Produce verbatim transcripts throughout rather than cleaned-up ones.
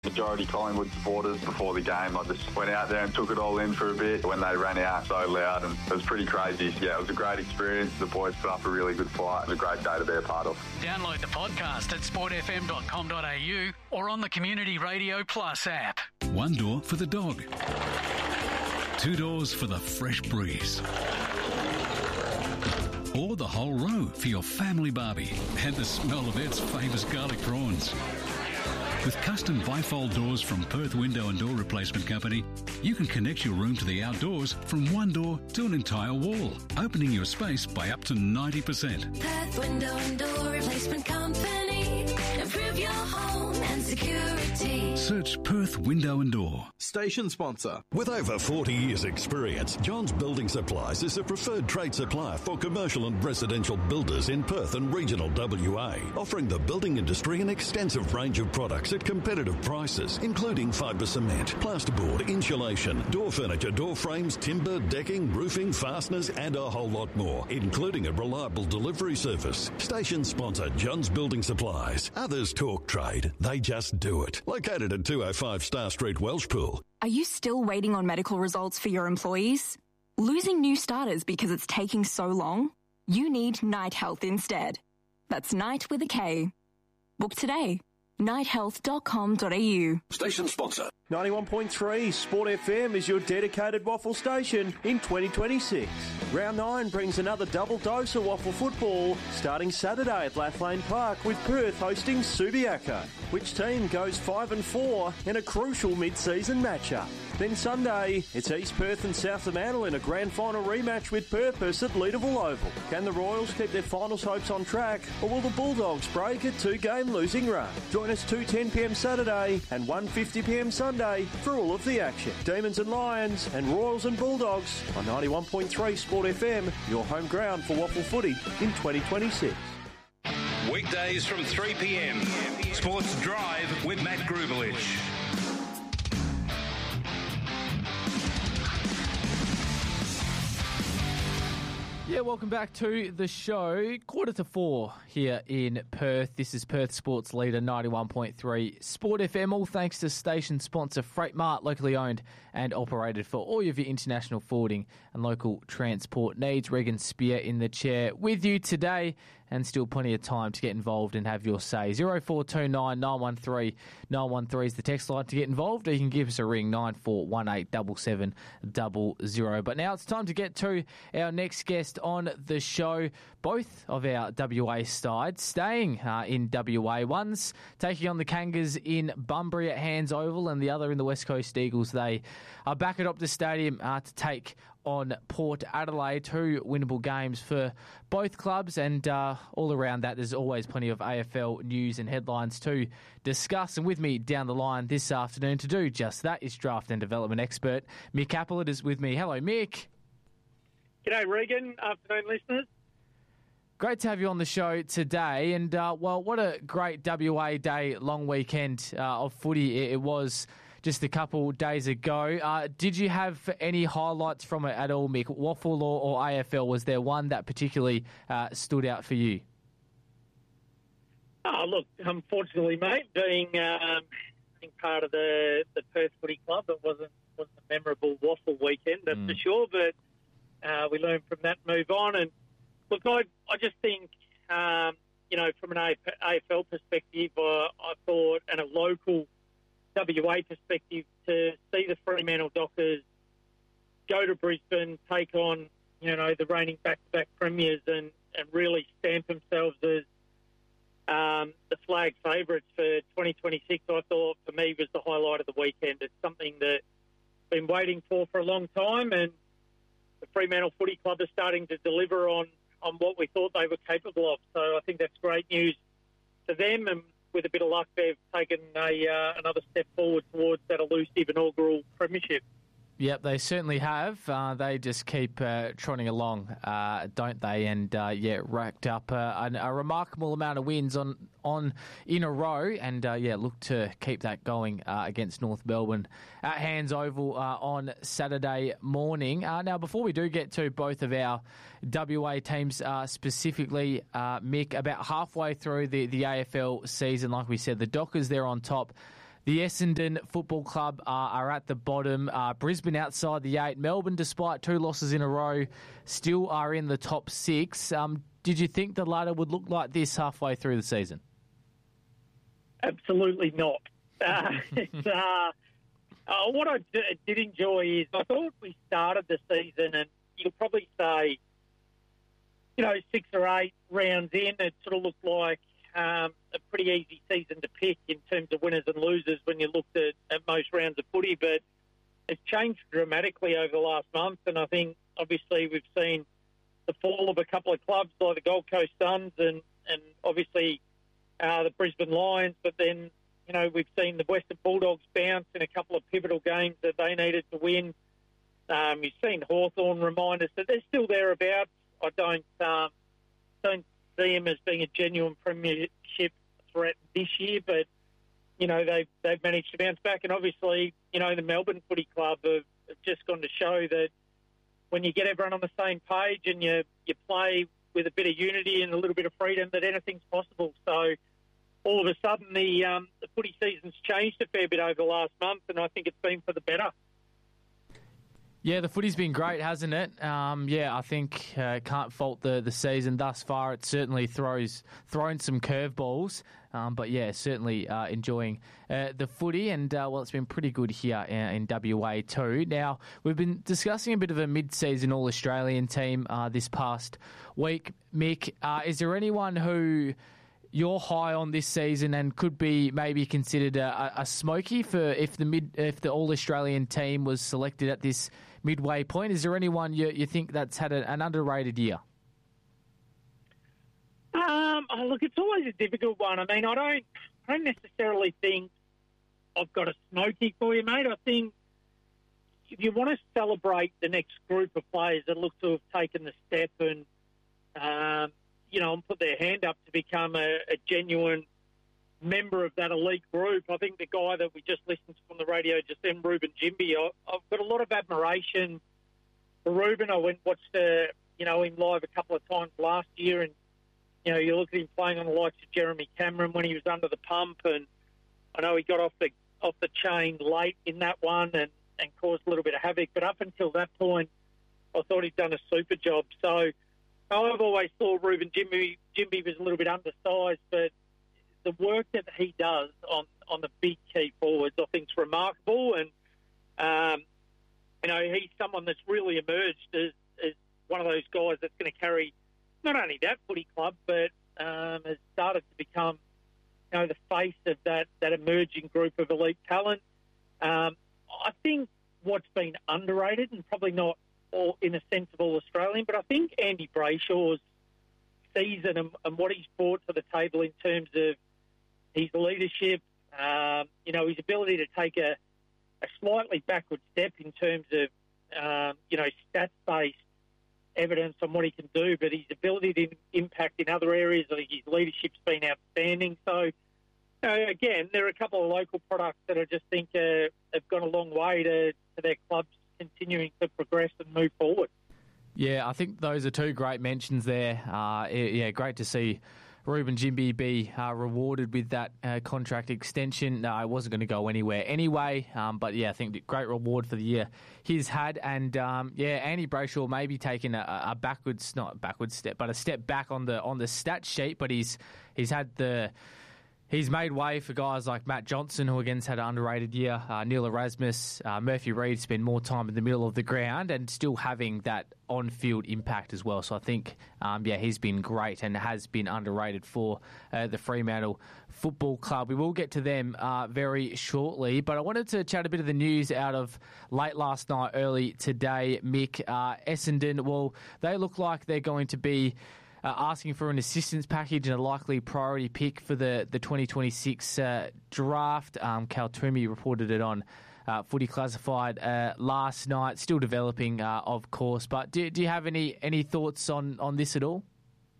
Majority Collingwood supporters before the game. I just went out there and took it all in for a bit when they ran out so loud, and it was pretty crazy. Yeah, it was a great experience. The boys put up a really good fight. It was a great day to be a part of. Download the podcast at sport f m dot com dot a u or on the Community Radio Plus app. One door for the dog. Two doors for the fresh breeze. Or the whole row for your family barbie and the smell of Ed's famous garlic prawns. With custom bifold doors from Perth Window and Door Replacement Company, you can connect your room to the outdoors from one door to an entire wall, opening your space by up to ninety percent. Perth Window and Door Replacement Company. Improve your home and security. Search Perth Window and Door. Station sponsor. With over forty years experience, John's Building Supplies is a preferred trade supplier for commercial and residential builders in Perth and regional W A, offering the building industry an extensive range of products at competitive prices, including fibre cement, plasterboard, insulation, door furniture, door frames, timber, decking, roofing, fasteners, and a whole lot more, including a reliable delivery service. Station sponsor John's Building Supplies. Others talk trade, they just do it. Located at two oh five Star Street, Welshpool. Are you still waiting on medical results for your employees? Losing new starters because it's taking so long? You need Night Health instead. That's Night with a K. Book today. night health dot com dot a u. Station sponsor. ninety-one point three Sport F M is your dedicated waffle station in twenty twenty-six. Round nine brings another double dose of waffle football, starting Saturday at Lathlane Park with Perth hosting Subiaco. Which team goes five and four in a crucial mid-season matchup? Then Sunday, it's East Perth and South Fremantle in a grand final rematch with purpose at Leederville Oval. Can the Royals keep their finals hopes on track, or will the Bulldogs break a two-game losing run? Join us two ten p m Saturday and one fifty p m Sunday for all of the action. Demons and Lions and Royals and Bulldogs on ninety-one point three Sport F M, your home ground for waffle footy in twenty twenty-six. Weekdays from three p m. Sports Drive with Matt Grubelich. Yeah, welcome back to the show. Quarter to four here in Perth. This is Perth Sports Leader ninety-one point three Sport F M, all thanks to station sponsor Freight Mart, locally owned and operated for all of your international forwarding and local transport needs. Regan Spear in the chair with you today, and still plenty of time to get involved and have your say. oh four two nine, nine one three, nine one three is the text line to get involved, or you can give us a ring, nine four one eight, seven seven zero zero. But now it's time to get to our next guest on the show. Both of our W A sides staying uh, in W A. One's taking on the Kangas in Bunbury at Hands Oval, and the other in the West Coast Eagles. They are back at Optus Stadium uh, to take on Port Adelaide. Two winnable games for both clubs, and uh, all around that there's always plenty of A F L news and headlines to discuss. And with me down the line this afternoon to do just that is draft and development expert Mick Appelett is with me. Hello, Mick. G'day, Regan. Afternoon, listeners. Great to have you on the show today. And, uh, well, what a great W A Day long weekend uh, of footy it was just a couple days ago. Uh, did you have any highlights from it at all, Mick? Waffle or, or A F L? Was there one that particularly uh, stood out for you? Oh, look, unfortunately, mate, being, um, being part of the, the Perth Footy Club, it wasn't, wasn't a memorable waffle weekend, that's mm. for sure, but uh, we learned from that, move on. And, look, I, I just think, um, you know, from an A F L perspective, uh, I thought, and a local W A perspective, to see the Fremantle Dockers go to Brisbane, take on, you know, the reigning back-to-back premiers and, and really stamp themselves as um, the flag favourites for twenty twenty-six, I thought, for me, was the highlight of the weekend. It's something that I've been waiting for for a long time, and the Fremantle Footy Club are starting to deliver on, on what we thought they were capable of. So I think that's great news for them, and with a bit of luck, they've taken a uh, another step forward towards that elusive inaugural premiership. Yep, they certainly have. Uh, they just keep uh, trotting along, uh, don't they? And, uh, yeah, racked up uh, a, a remarkable amount of wins on, on in a row. And, uh, yeah, look to keep that going uh, against North Melbourne at Hands Oval uh, on Saturday morning. Uh, now, before we do get to both of our W A teams uh, specifically, uh, Mick, about halfway through the, the A F L season, like we said, the Dockers, they're on top. The Essendon Football Club are, are at the bottom. Uh, Brisbane outside the eight. Melbourne, despite two losses in a row, still are in the top six. Um, did you think the ladder would look like this halfway through the season? Absolutely not. Uh, it's, uh, uh, what I d- did enjoy is I thought we started the season, and you'll probably say, you know, six or eight rounds in, it sort of looked like um, a pretty easy season to pick in terms of winners and losers when you looked at, at most rounds of footy. But it's changed dramatically over the last month, and I think obviously we've seen the fall of a couple of clubs like the Gold Coast Suns and, and obviously uh, the Brisbane Lions, but then, you know, we've seen the Western Bulldogs bounce in a couple of pivotal games that they needed to win. Um, you've seen Hawthorn remind us that they're still thereabouts. I don't um, don't see them as being a genuine premiership threat this year, but, you know, they've, they've managed to bounce back. And obviously, you know, the Melbourne Footy Club have, have just gone to show that when you get everyone on the same page and you, you play with a bit of unity and a little bit of freedom, that anything's possible. So all of a sudden the, um, the footy season's changed a fair bit over the last month, and I think it's been for the better. Yeah, the footy's been great, hasn't it? Um, yeah, I think uh, can't fault the, the season thus far. It certainly throws thrown some curveballs, um, but yeah, certainly uh, enjoying uh, the footy. And uh, well, it's been pretty good here in, in W A too. Now we've been discussing a bit of a mid-season All-Australian team uh, this past week. Mick, uh, is there anyone who you're high on this season and could be maybe considered a, a smoky for if the mid if the All-Australian team was selected at this midway point? Is there anyone you, you think that's had a, an underrated year? Um, oh, look, it's always a difficult one. I mean, I don't, I don't necessarily think I've got a smoky for you, mate. I think if you want to celebrate the next group of players that look to have taken the step and, um, you know, and put their hand up to become a, a genuine member of that elite group, I think the guy that we just listened to on the radio just then, Ruben Jimby, I, I've got a lot of admiration for Ruben. I went and watched, uh, you know, him live a couple of times last year, and, you know, you look at him playing on the likes of Jeremy Cameron when he was under the pump, and I know he got off the off the chain late in that one and, and caused a little bit of havoc, but up until that point, I thought he'd done a super job. So I've always thought Ruben Jimby, Jimby was a little bit undersized, but the work that he does on, on the big key forwards, I think, is remarkable. And, um, you know, he's someone that's really emerged as, as one of those guys that's going to carry not only that footy club, but um, has started to become, you know, the face of that, that emerging group of elite talent. Um, I think what's been underrated, and probably not all in a sense of all Australian, but I think Andy Brayshaw's season and, and what he's brought to the table in terms of his leadership, um, you know, his ability to take a, a slightly backward step in terms of, um, you know, stats-based evidence on what he can do, but his ability to impact in other areas, I think his leadership's been outstanding. So, you know, again, there are a couple of local products that I just think uh, have gone a long way to, to their clubs continuing to progress and move forward. Yeah, I think those are two great mentions there. Uh, yeah, great to see Ruben Jimby be uh, rewarded with that uh, contract extension. No, it wasn't going to go anywhere anyway. Um, but yeah, I think great reward for the year he's had. And um, yeah, Andy Brayshaw maybe taking a, a backwards, not a backwards step, but a step back on the on the stat sheet. But he's he's had the he's made way for guys like Matt Johnson, who again's had an underrated year. Uh, Neil Erasmus, uh, Murphy Reid spend more time in the middle of the ground and still having that on-field impact as well. So I think, um, yeah, he's been great and has been underrated for uh, the Fremantle Football Club. We will get to them uh, very shortly, but I wanted to chat a bit of the news out of late last night, early today. Mick, uh, Essendon, well, they look like they're going to be Uh, asking for an assistance package and a likely priority pick for the, the twenty twenty-six uh, draft. Um, Cal Twomey reported it on uh, Footy Classified uh, last night. Still developing, uh, of course. But do, do you have any, any thoughts on, on this at all?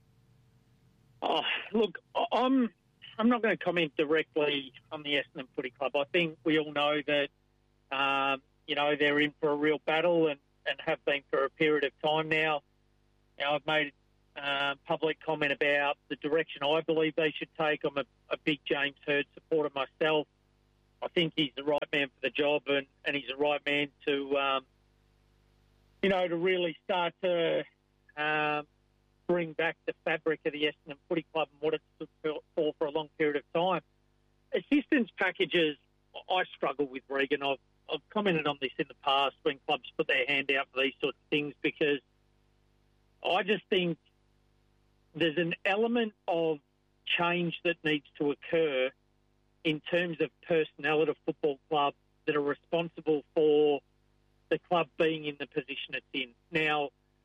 Oh, look, I'm I'm not going to comment directly on the Essendon Footy Club. I think we all know that um, you know they're in for a real battle and, and have been for a period of time now. Now I've made Uh, public comment about the direction I believe they should take. I'm a, a big James Hird supporter myself. I think he's the right man for the job, and, and he's the right man to, um, you know, to really start to um, bring back the fabric of the Essendon Footy Club and what it's stood for for a long period of time. Assistance packages, I struggle with, Regan. I've, I've commented on this in the past when clubs put their hand out for these sorts of things, because I just think there's an element of change that needs to occur in terms of personnel at a football club that are responsible for the club being in the position it's in. Now,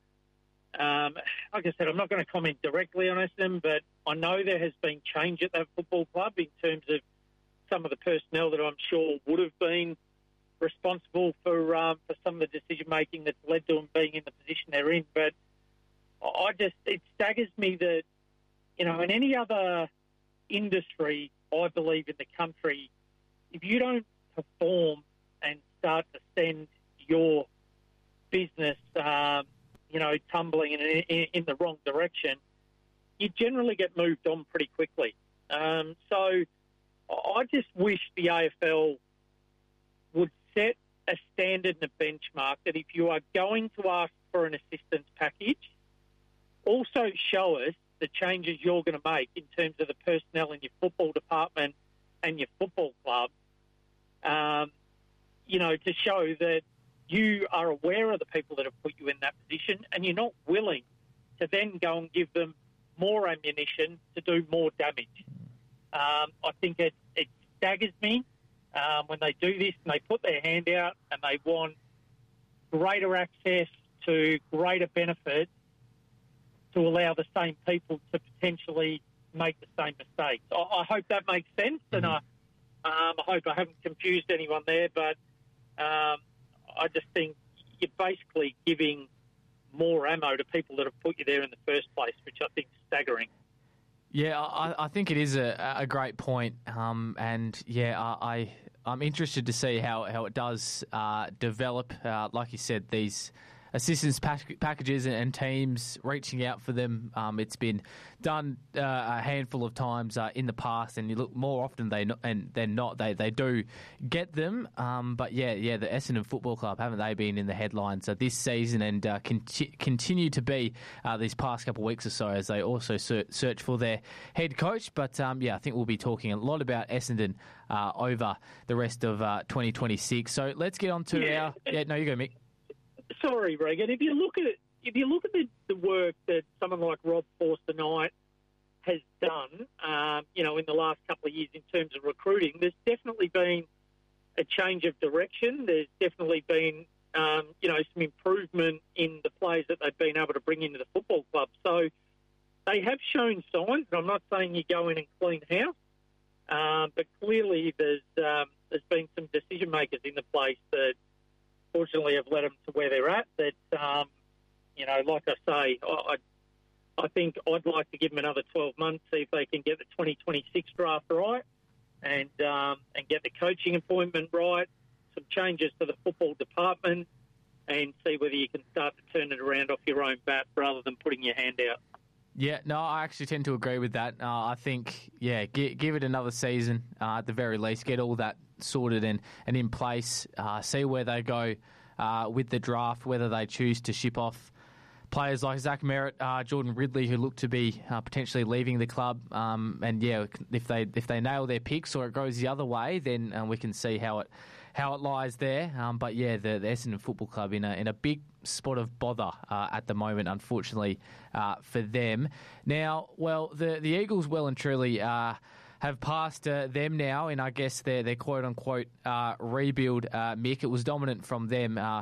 um, like I said, I'm not going to comment directly on Essendon, but I know there has been change at that football club in terms of some of the personnel that I'm sure would have been responsible for um, for some of the decision-making that's led to them being in the position they're in. But I just, it staggers me that, you know, in any other industry, I believe, in the country, if you don't perform and start to send your business, um, you know, tumbling in, in, in the wrong direction, you generally get moved on pretty quickly. Um, so I just wish the A F L would set a standard and a benchmark that if you are going to ask for an assistance package, also show us the changes you're going to make in terms of the personnel in your football department and your football club, um, you know, to show that you are aware of the people that have put you in that position and you're not willing to then go and give them more ammunition to do more damage. Um, I think it, it staggers me um, when they do this and they put their hand out and they want greater access to greater benefits to allow the same people to potentially make the same mistakes. I, I hope that makes sense, and I, um, I hope I haven't confused anyone there, but um, I just think you're basically giving more ammo to people that have put you there in the first place, which I think is staggering. Yeah, I, I think it is a, a great point, um, and yeah, I, I I'm interested to see how how it does uh, develop. Uh, like you said, these assistance pack- packages and, and teams reaching out for them. Um, it's been done uh, a handful of times uh, in the past, and you look more often they not, and than not they, they do get them. Um, but yeah, yeah, the Essendon Football Club, haven't they been in the headlines uh, this season and uh, conti- continue to be uh, these past couple of weeks or so as they also ser- search for their head coach. But um, yeah, I think we'll be talking a lot about Essendon uh, over the rest of uh, twenty twenty-six. So let's get on to yeah. our yeah. No, you go, Mick. Sorry, Regan. If you look at if you look at the, the work that someone like Rob Forster Knight has done, um, you know, in the last couple of years in terms of recruiting, there's definitely been a change of direction. There's definitely been, um, you know, some improvement in the players that they've been able to bring into the football club. So they have shown signs. And I'm not saying you go in and clean house, um, but clearly there's um, there's been some decision makers in the place that, fortunately, have led them to where they're at. That, um, you know, like I say, I, I think I'd like to give them another twelve months, see if they can get the twenty twenty-six draft right and um, and get the coaching appointment right, some changes to the football department, and see whether you can start to turn it around off your own bat rather than putting your hand out. Yeah, no, I actually tend to agree with that. Uh, I think, yeah, give, give it another season uh, at the very least, get all that sorted and, and in place, uh, see where they go uh, with the draft, whether they choose to ship off players like Zach Merritt, uh, Jordan Ridley, who look to be uh, potentially leaving the club. Um, and, yeah, if they if they nail their picks or it goes the other way, then uh, we can see how it how it lies there. Um, but, yeah, the, the Essendon Football Club in a, in a big spot of bother uh, at the moment, unfortunately, uh, for them. Now, well, the, the Eagles well and truly uh, have passed uh, them now in, I guess, their, their quote-unquote uh, rebuild, uh, Mick. It was dominant from them uh,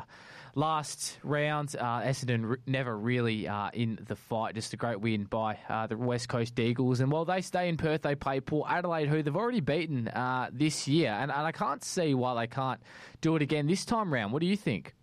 last round. Uh, Essendon r- never really uh, in the fight. Just a great win by uh, the West Coast Eagles. And while they stay in Perth, they play Port Adelaide, who they've already beaten uh, this year. And, and I can't see why they can't do it again this time round. What do you think?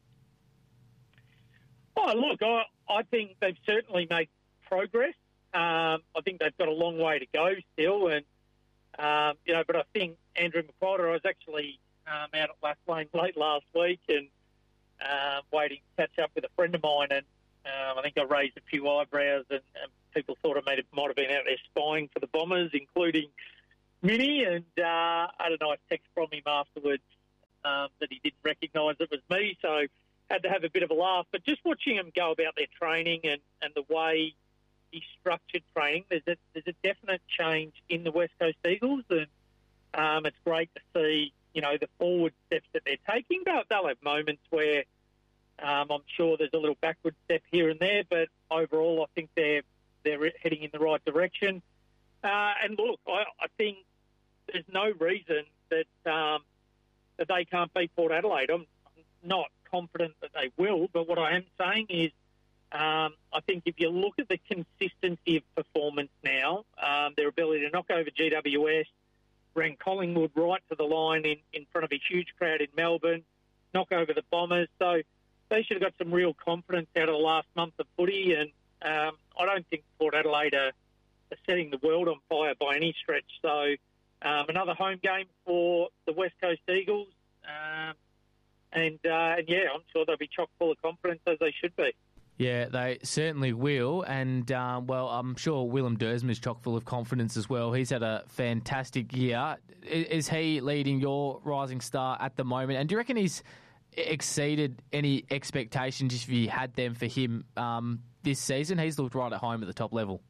Oh, look, I, I think they've certainly made progress. Um, I think they've got a long way to go still. And, um, you know, but I think Andrew McWilder, I was actually um, out at Lathlane late last week and um, waiting to catch up with a friend of mine. And um, I think I raised a few eyebrows and, and people thought I might have, might have been out there spying for the Bombers, including Minnie, and uh, I don't know, I text from him afterwards um, that he didn't recognise it was me, so had to have a bit of a laugh. But just watching him go about their training and, and the way he structured training, there's a, there's a definite change in the West Coast Eagles, and um, it's great to see, you know, the forward steps that they're taking. They'll, they'll have moments where um, I'm sure there's a little backward step here and there, but overall I think they're they're heading in the right direction. Uh, and look, I, I think there's no reason that um, that they can't beat Port Adelaide. I'm not confident that they will, but what I am saying is um, I think if you look at the consistency of performance now, um, their ability to knock over G W S, ran Collingwood right to the line in, in front of a huge crowd in Melbourne, knock over the Bombers. So they should have got some real confidence out of the last month of footy, and um, I don't think Port Adelaide are, are setting the world on fire by any stretch. So um, another home game for the West Coast Eagles. Um, and, uh, and, yeah, I'm sure they'll be chock full of confidence, as they should be. Yeah, they certainly will. And, um, well, I'm sure Willem Dersma is chock full of confidence as well. He's had a fantastic year. Is he leading your rising star at the moment? And do you reckon he's exceeded any expectations if you had them for him um, this season? He's looked right at home at the top level.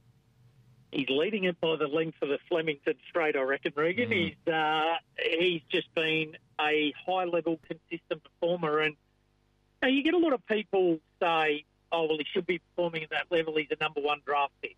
He's leading it by the length of the Flemington Straight, I reckon, Regan. Mm. He's uh, he's just been a high-level, consistent performer. And you know, you get a lot of people say, oh, well, he should be performing at that level. He's a number one draft pick.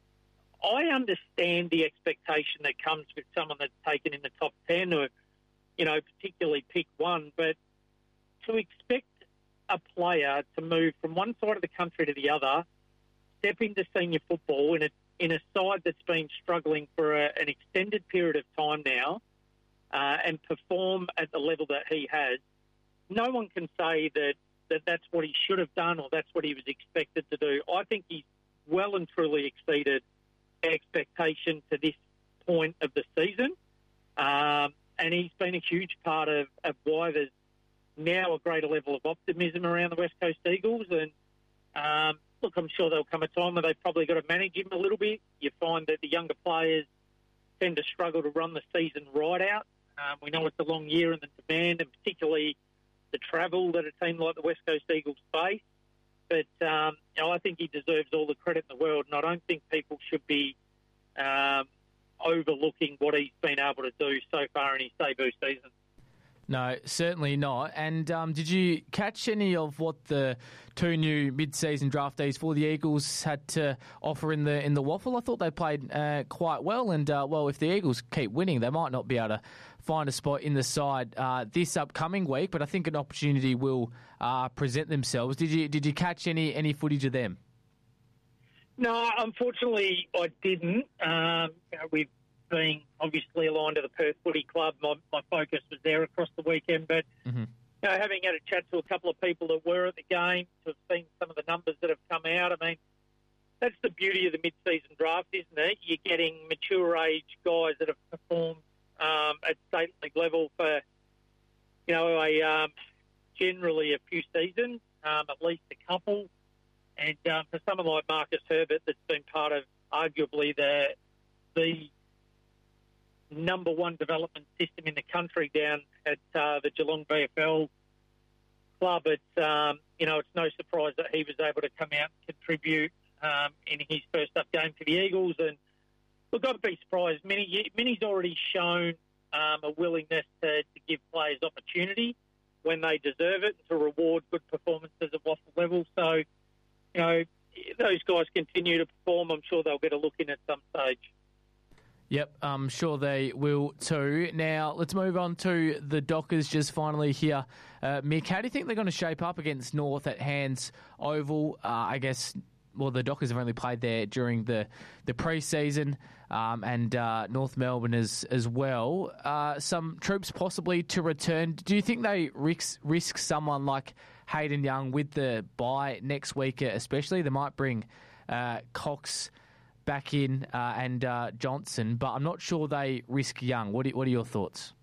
I understand the expectation that comes with someone that's taken in the top ten or, you know, particularly pick one. But to expect a player to move from one side of the country to the other, step into senior football in a in a side that's been struggling for a, an extended period of time now uh, and perform at the level that he has, no one can say that, that that's what he should have done or that's what he was expected to do. I think he's well and truly exceeded expectation to this point of the season. Um, and he's been a huge part of, of why there's now a greater level of optimism around the West Coast Eagles. And um, look, I'm sure there'll come a time where they've probably got to manage him a little bit. You find that the younger players tend to struggle to run the season right out. Um, we know it's a long year and the demand, and particularly the travel that a team like the West Coast Eagles face. But um, you know, I think he deserves all the credit in the world, and I don't think people should be um, overlooking what he's been able to do so far in his debut season. No, certainly not. And um, did you catch any of what the two new mid-season draftees for the Eagles had to offer in the in the waffle? I thought they played uh, quite well. And, uh, well, if the Eagles keep winning, they might not be able to find a spot in the side uh, this upcoming week. But I think an opportunity will uh, present themselves. Did you did you catch any, any footage of them? No, unfortunately, I didn't. Um, you know, we've being obviously aligned to the Perth Footy Club, my, my focus was there across the weekend. But mm-hmm. you know, having had a chat to a couple of people that were at the game, to have seen some of the numbers that have come out, I mean, that's the beauty of the mid-season draft, isn't it? You're getting mature age guys that have performed um, at state league level for, you know, a um, generally a few seasons, um, at least a couple. And um, for someone like Marcus Herbert, that's been part of arguably the the number one development system in the country down at uh, the Geelong V F L club. It's, um, you know, it's no surprise that he was able to come out and contribute um, in his first up game for the Eagles. And look, I'd be surprised. Minnie, Minnie's already shown um, a willingness to, to give players opportunity when they deserve it and to reward good performances at waffle level. So, you know, those guys continue to perform. I'm sure they'll get a look in at some stage. Yep, I'm sure they will too. Now, let's move on to the Dockers just finally here. Uh, Mick, how do you think they're going to shape up against North at Hands Oval? Uh, I guess, well, the Dockers have only played there during the, the pre-season um, and uh, North Melbourne as, as well. Uh, some troops possibly to return. Do you think they risk, risk someone like Hayden Young with the bye next week especially? They might bring uh, Cox back in uh, and uh, Johnson, but I'm not sure they risk Young. What are, what are your thoughts?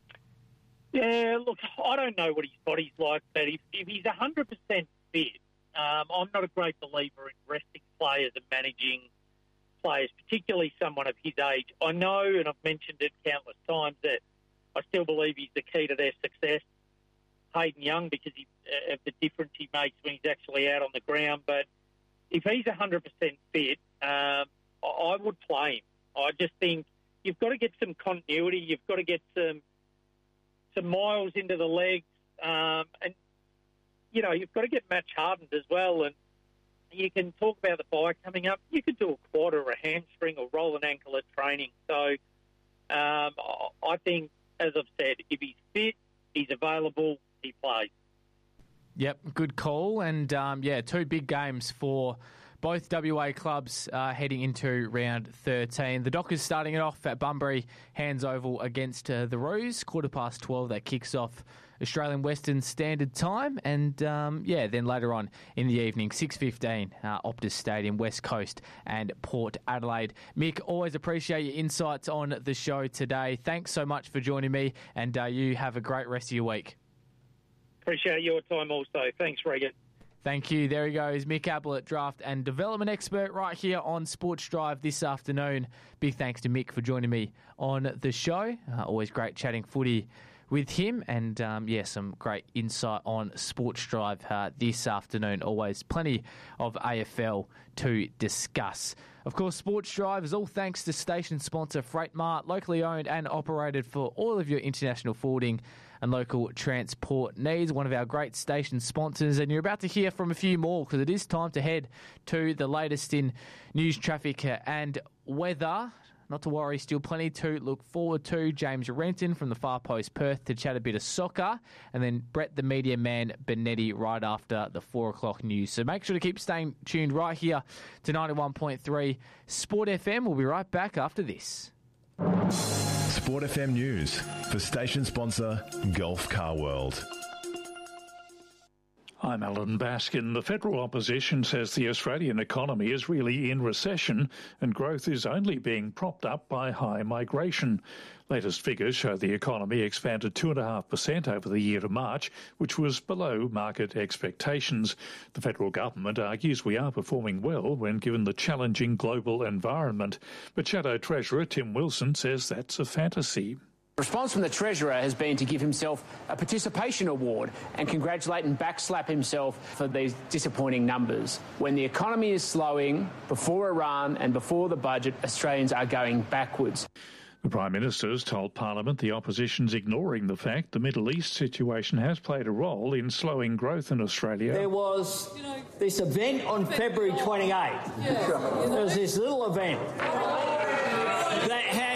Yeah, look, I don't know what his body's like, but if, if he's one hundred percent fit, um, I'm not a great believer in resting players and managing players, particularly someone of his age. I know, and I've mentioned it countless times, that I still believe he's the key to their success. Hayden Young, because he, uh, of the difference he makes when he's actually out on the ground. But if he's one hundred percent fit, um, I, I would play him. I just think you've got to get some continuity. You've got to get some some miles into the legs. Um, and, you know, you've got to get match hardened as well. And you can talk about the bye coming up. You could do a quad or a hamstring or roll an ankle at training. So um, I think, as I've said, if he's fit, he's available, he plays. Yep, good call. And, um, yeah, two big games for both W A clubs uh, heading into round thirteen. The Dockers starting it off at Bunbury, Hands Oval against uh, the Roos. Quarter past twelve, that kicks off Australian Western Standard Time. And, um, yeah, then later on in the evening, six fifteen, uh, Optus Stadium, West Coast and Port Adelaide. Mick, always appreciate your insights on the show today. Thanks so much for joining me, and uh, you have a great rest of your week. Appreciate your time also. Thanks, Regan. Thank you. There he goes, Mick Ablett, draft and development expert right here on Sports Drive this afternoon. Big thanks to Mick for joining me on the show. Uh, always great chatting footy with him, and um, yeah, some great insight on Sports Drive uh, this afternoon. Always plenty of A F L to discuss. Of course, Sports Drive is all thanks to station sponsor Freight Mart, locally owned and operated for all of your international forwarding and local transport needs. One of our great station sponsors, and you're about to hear from a few more because it is time to head to the latest in news, traffic and weather. Not to worry, still plenty to look forward to. James Renton from the Far Post Perth to chat a bit of soccer, and then Brett the Media Man Benetti right after the four o'clock news. So make sure to keep staying tuned right here to ninety-one point three Sport F M. We'll be right back after this. Sport F M News for station sponsor Gulf Car World. I'm Alan Baskin. The federal opposition says the Australian economy is really in recession and growth is only being propped up by high migration. Latest figures show the economy expanded two point five percent over the year to March, which was below market expectations. The federal government argues we are performing well when given the challenging global environment. But Shadow Treasurer Tim Wilson says that's a fantasy. The response from the Treasurer has been to give himself a participation award and congratulate and backslap himself for these disappointing numbers. When the economy is slowing, before Iran and before the budget, Australians are going backwards. The Prime Minister has told Parliament the opposition's ignoring the fact the Middle East situation has played a role in slowing growth in Australia. There was this event on February twenty-eighth. Yeah. There was this little event that had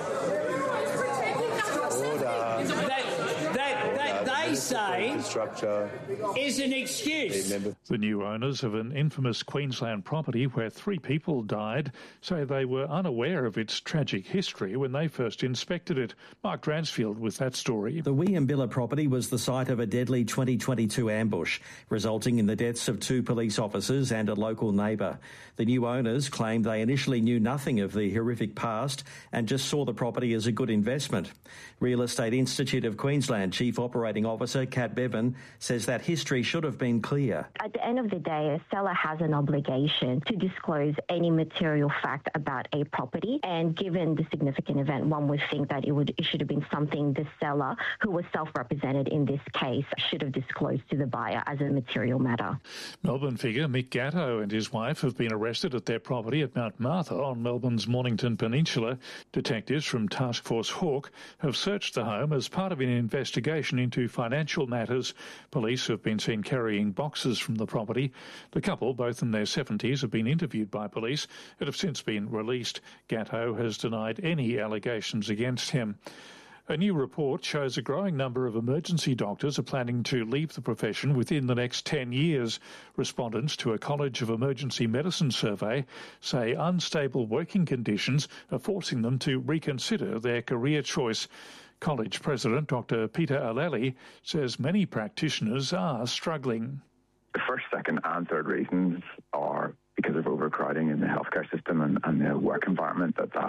they say is an excuse. The new owners of an infamous Queensland property where three people died say they were unaware of its tragic history when they first inspected it. Mark Dransfield with that story. The Williambilla property was the site of a deadly twenty twenty-two ambush, resulting in the deaths of two police officers and a local neighbour. The new owners claimed they initially knew nothing of the horrific past and just saw the property as a good investment. Real Estate Institute of Queensland Chief Operating Officer Kat Bevan says that history should have been clear. At the end of the day, a seller has an obligation to disclose any material fact about a property, and given the significant event, one would think that it would it should have been something the seller, who was self-represented in this case, should have disclosed to the buyer as a material matter. Melbourne figure Mick Gatto and his wife have been arrested at their property at Mount Martha on Melbourne's Mornington Peninsula. Detectives from Task Force Hawk have searched the home as part of an investigation into financial matters. Police have been seen carrying boxes from the property. The couple, both in their seventies, have been interviewed by police and have since been released. Gatto has denied any allegations against him. A new report shows a growing number of emergency doctors are planning to leave the profession within the next ten years. Respondents to a College of Emergency Medicine survey say unstable working conditions are forcing them to reconsider their career choice. College President Doctor Peter Aleli says many practitioners are struggling. The first, second and third reasons are because of overcrowding in the healthcare system and, and the work environment that that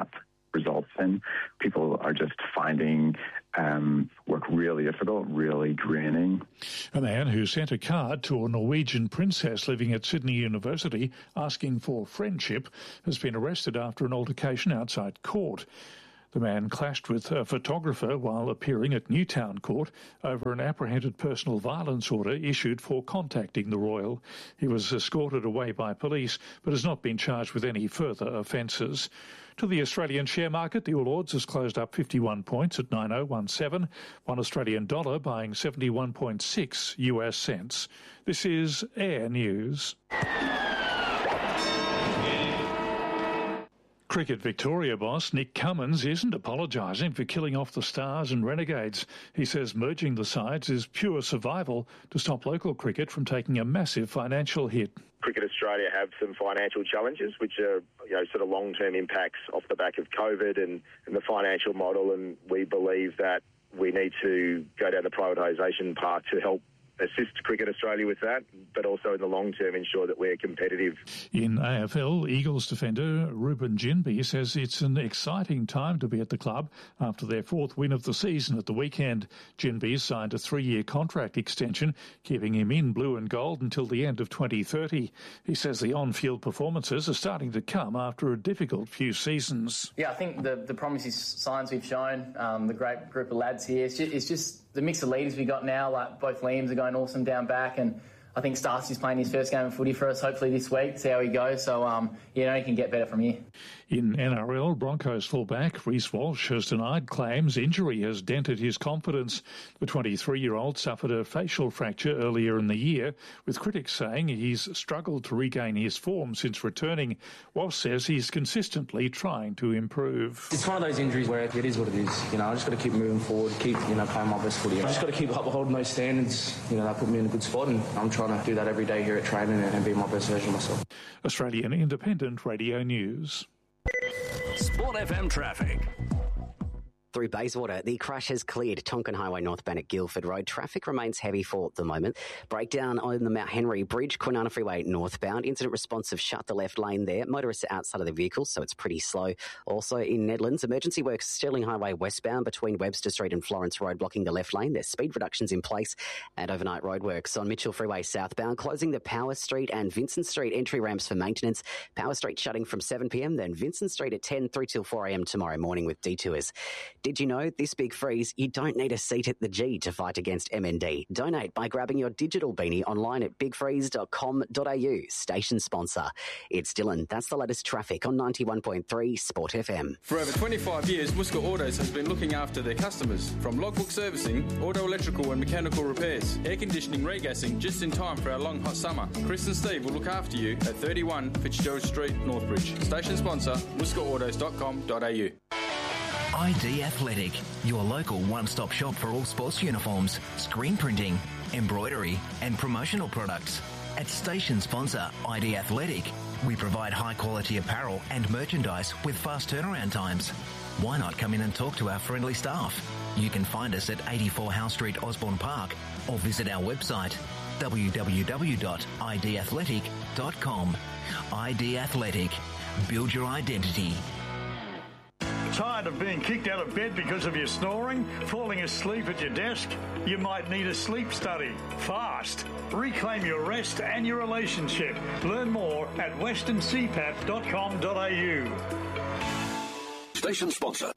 results in. People are just finding um, work really difficult, really draining. A man who sent a card to a Norwegian princess living at Sydney University asking for friendship has been arrested after an altercation outside court. The man clashed with a photographer while appearing at Newtown Court over an apprehended personal violence order issued for contacting the royal. He was escorted away by police but has not been charged with any further offences. To the Australian share market, the All Ords has closed up fifty-one points at nine oh one seven, one Australian dollar buying seventy-one point six U S cents. This is Air News. Cricket Victoria boss Nick Cummins isn't apologising for killing off the Stars and Renegades. He says merging the sides is pure survival to stop local cricket from taking a massive financial hit. Cricket Australia have some financial challenges, which are, you know, sort of long-term impacts off the back of COVID and, and the financial model, and we believe that we need to go down the privatisation path to help assist Cricket Australia with that, but also in the long term ensure that we're competitive. In A F L, Eagles defender Ruben Ginbey says it's an exciting time to be at the club after their fourth win of the season at the weekend. Ginbey signed a three-year contract extension, keeping him in blue and gold until the end of twenty thirty. He says the on-field performances are starting to come after a difficult few seasons. Yeah, I think the, the promising signs we've shown, um, the great group of lads here, it's just, it's just the mix of leaders we got now, like both Liams are going awesome down back, and I think Starcy's playing his first game of footy for us, hopefully this week, see how he goes. So, um, yeah, he can get better from here. In N R L, Broncos fullback Reece Walsh has denied claims injury has dented his confidence. The twenty-three-year-old suffered a facial fracture earlier in the year, with critics saying he's struggled to regain his form since returning. Walsh says he's consistently trying to improve. It's one of those injuries where it is what it is. You know, I just got to keep moving forward, keep, you know, playing my best footy. I just got to keep upholding those standards. You know, that put me in a good spot, and I'm trying to do that every day here at training and be my best version of myself. Australian Independent Radio News. Sport F M traffic. Through Bayswater, the crash has cleared Tonkin Highway northbound at Guildford Road. Traffic remains heavy for the moment. Breakdown on the Mount Henry Bridge, Kwinana Freeway northbound. Incident response have shut the left lane there. Motorists are outside of the vehicle, so it's pretty slow. Also in Nedlands, emergency works Stirling Highway westbound between Webster Street and Florence Road, blocking the left lane. There's speed reductions in place, and overnight roadworks on Mitchell Freeway southbound, closing the Power Street and Vincent Street entry ramps for maintenance. Power Street shutting from seven p m, then Vincent Street at ten through till four a m tomorrow morning with detours. Did you know this big freeze, you don't need a seat at the G to fight against M N D? Donate by grabbing your digital beanie online at big freeze dot com dot a u. Station sponsor. It's Dylan. That's the latest traffic on ninety-one point three Sport F M. For over twenty-five years, Muska Autos has been looking after their customers. From logbook servicing, auto electrical and mechanical repairs, air conditioning, regassing, just in time for our long hot summer. Chris and Steve will look after you at thirty-one Fitzgerald Street, Northbridge. Station sponsor, muska autos dot com dot a u. I D Athletic, your local one-stop shop for all sports uniforms, screen printing, embroidery and promotional products. At station sponsor I D Athletic, we provide high-quality apparel and merchandise with fast turnaround times. Why not come in and talk to our friendly staff? You can find us at eighty-four Howe Street, Osborne Park, or visit our website w w w dot i d athletic dot com. I D Athletic. Build your identity. Tired of being kicked out of bed because of your snoring? Falling asleep at your desk? You might need a sleep study. Fast. Reclaim your rest and your relationship. Learn more at western c pap dot com dot a u. Station sponsor.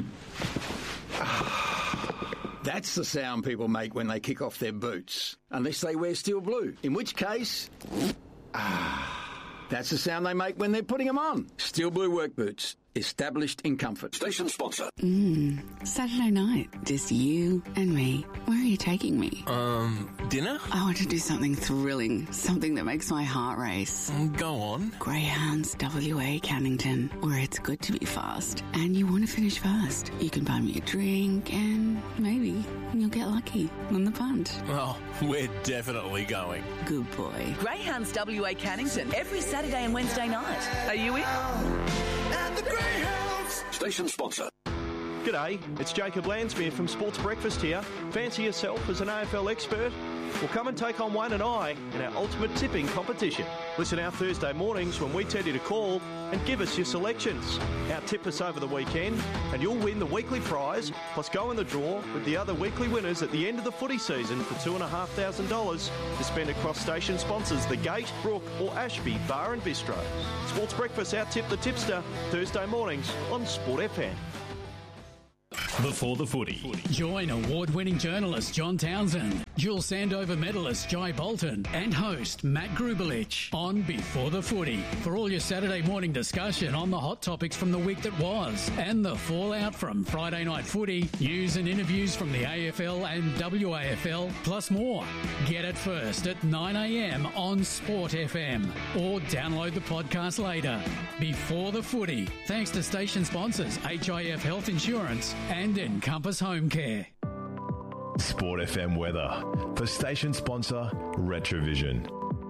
That's the sound people make when they kick off their boots. Unless they wear steel blue. In which case... Ah, that's the sound they make when they're putting them on. Steel blue work boots. Established in comfort. Station sponsor. Mmm, Saturday night, just you and me. Where are you taking me? Um, dinner? I want to do something thrilling, something that makes my heart race. Go on. Greyhounds W A Cannington, where it's good to be fast, and you want to finish fast. You can buy me a drink, and maybe you'll get lucky on the punt. Oh, we're definitely going. Good boy. Greyhounds W A Cannington, every Saturday and Wednesday night. Are you in? Station sponsor. G'day, it's Jacob Lansmere from Sports Breakfast here. Fancy yourself as an A F L expert? Well, come and take on Wayne and I in our ultimate tipping competition. Listen our Thursday mornings when we tell you to call and give us your selections. Out-tip us over the weekend and you'll win the weekly prize, plus go in the draw with the other weekly winners at the end of the footy season for two thousand five hundred dollars to spend across station sponsors The Gate, Brook or Ashby Bar and Bistro. Sports Breakfast Out-tip the tipster, Thursday mornings on Sport F M. Before the Footy. Join award-winning journalist John Townsend, dual Sandover medalist Jai Bolton, and host Matt Grubelich on Before the Footy for all your Saturday morning discussion on the hot topics from the week that was and the fallout from Friday night footy, news and interviews from the A F L and W A F L, plus more. Get it first at nine a m on Sport F M or download the podcast later. Before the Footy, thanks to station sponsors H I F Health Insurance and Encompass Home Care. Sport F M weather for station sponsor Retrovision.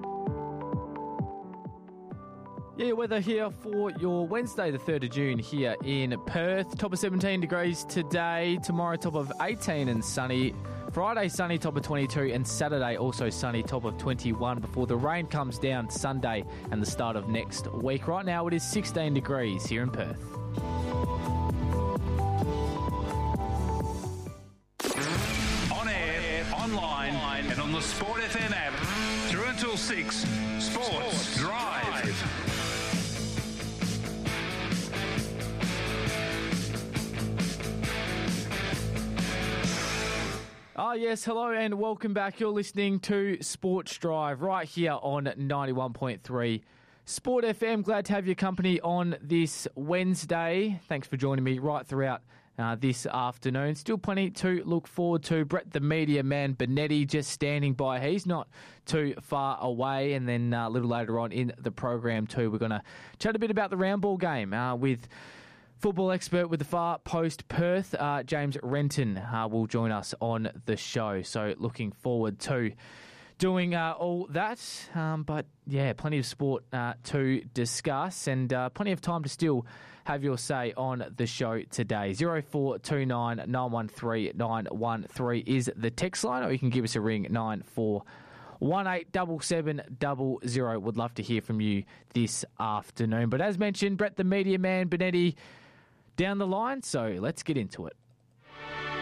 Yeah, weather here for your Wednesday, the third of June here in Perth. Top of seventeen degrees today. Tomorrow, top of eighteen and sunny. Friday, sunny, top of twenty-two. And Saturday, also sunny, top of twenty-one before the rain comes down Sunday and the start of next week. Right now, it is sixteen degrees here in Perth. Online and on the Sport F M app through until six. Sports, Sports Drive. Ah, yes, hello and welcome back. You're listening to Sports Drive right here on ninety-one point three Sport F M. Glad to have your company on this Wednesday. Thanks for joining me right throughout Uh, this afternoon. Still plenty to look forward to. Brett, the media man, Benetti, just standing by. He's not too far away. And then uh, a little later on in the program too, we're going to chat a bit about the round ball game uh, with football expert with the Far Post Perth, uh, James Renton, uh, will join us on the show. So looking forward to doing uh, all that. Um, but yeah, plenty of sport uh, to discuss and uh, plenty of time to still have your say on the show today. zero four two nine nine one three nine one three is the text line, or you can give us a ring, nine four one eight seven seven zero zero. Would love to hear from you this afternoon. But as mentioned, Brett the media man, Benetti, down the line, so let's get into it.